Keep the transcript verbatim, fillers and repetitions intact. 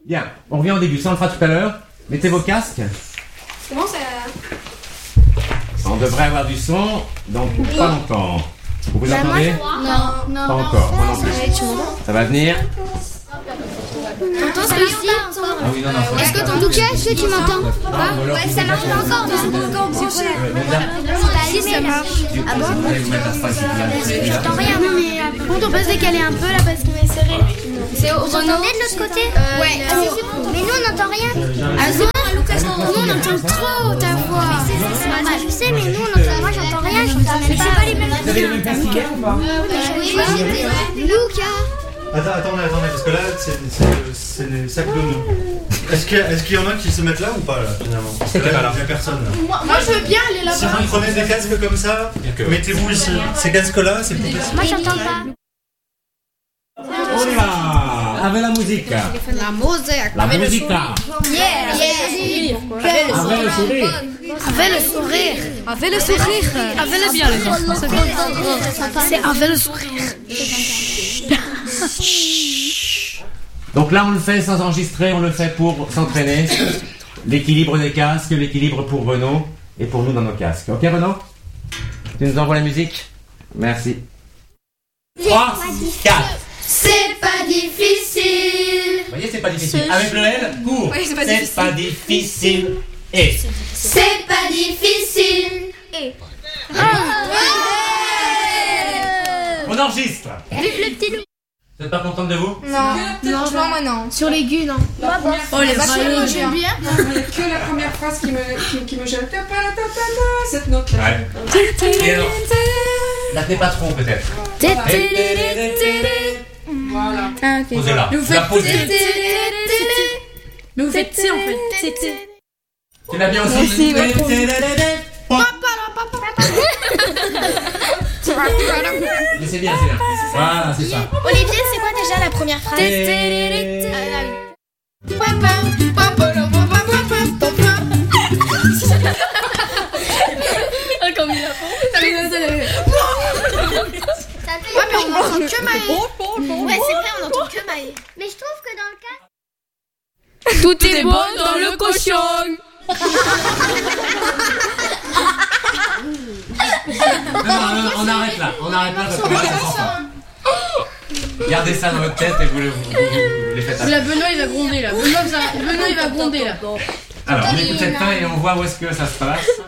Bien, on revient au début, ça on le fera tout à l'heure. Mettez vos casques. Comment ça... On devrait avoir du son, donc pas longtemps. Vous vous entendez? Non, non. Pas encore, moi non plus. Ça va venir. T'entends celui-ci? Ah oui, non, non. Est-ce que en tout cas, est-ce que tu m'entends? Ouais, ça marche pas encore. Encore branché. Si, ça marche. Ah bon? J'entends rien. Bon, on peut se décaler un peu là parce qu'il est serré. C'est au Renault. De l'autre côté? Ouais. Mais nous, on n'entend rien. Ah non, nous, on entend trop ta voix. Je sais, mais nous, on entend. Moi, j'entends rien. J'entends même pas. C'est pas les mêmes. Vous avez les mêmes casques ou pas? Oui, Lucas. Attends, attendez, attendez, parce que là, c'est, c'est, c'est les sacs de nous. Est-ce qu'il, y a, est-ce qu'il y en a qui se mettent là ou pas, là, finalement? C'est là, là. il n'y a personne, là. Moi, moi, je veux bien aller là-bas. Si vous prenez des casques comme ça, mettez-vous ici. Ces casques-là, c'est plus facile. Moi, j'entends pas. On y va. Avec la musique. La musique. La musique. Yeah, yeah. Avec le sourire. Avec le sourire. Avec le sourire. Avec le bien les enfants. C'est avec le sourire. Donc là, on le fait sans enregistrer, on le fait pour s'entraîner. L'équilibre des casques, l'équilibre pour Renaud et pour nous dans nos casques. Ok, Renaud? Tu nous envoies la musique? Merci. trois, quatre. C'est pas difficile. Vous voyez, c'est pas difficile. Avec le L, court. Oui, c'est pas c'est difficile. pas difficile. Et. C'est pas difficile. Et. On enregistre. Vive le petit loup. Vous n'êtes pas contente de vous? Non, non, non, moi non. Sur l'aigu, non. Oh les Moi, j'aime bien. Il n'y a que la première phrase qui me, qui, qui me gêne. Ta, ta, ta, ta, ta, cette note-là. Ouais. Et alors, la clé patron peut-être. Voilà. Posez-la. Vous La faites posez. Mais vous faites T en fait. Tu l'as bien aussi? Merci, ouais. Mais c'est bien, c'est bien. Voilà, c'est ça. Olivier, c'est quoi déjà la première phrase? Ah, comme il a Ouais, mais on n'entend que Maë. Ouais, c'est vrai, on n'entend que Maë. Mais je trouve que dans le cas... Tout est bon dans le cochon. Non, non, non, on arrête là. On arrête là parce que là, ça sent pas. Gardez ça dans votre tête et vous, le- vous, vous, vous les faites après. Là, Benoît il va gronder là. Benoît, ça- Benoît il va gronder là. Alors, on écoute cette fin et on voit où est-ce que ça se passe.